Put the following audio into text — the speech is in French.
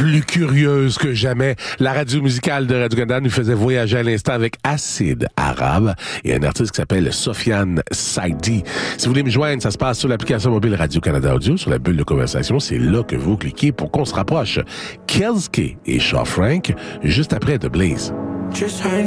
Plus curieuse que jamais, la radio musicale de Radio-Canada nous faisait voyager à l'instant avec Acide Arabe et un artiste qui s'appelle Sofiane Saidi. Si vous voulez me joindre, ça se passe sur l'application mobile Radio-Canada Audio, sur la bulle de conversation. C'est là que vous cliquez pour qu'on se rapproche. Kelske et Shaw Frank, juste après The Blaze.